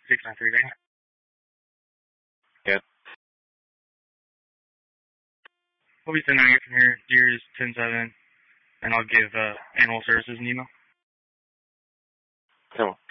693, right? Yeah. We'll be sending it from here. Years 10-7, and I'll give Animal Services an email. Come on.